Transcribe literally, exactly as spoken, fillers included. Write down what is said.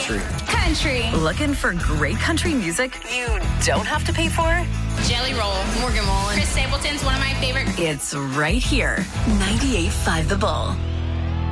Country. Country. Looking for great country music you don't have to pay for? Jelly Roll. Morgan Wallen. Chris Stapleton's one of my favorite. It's right here. ninety-eight point five The Bull.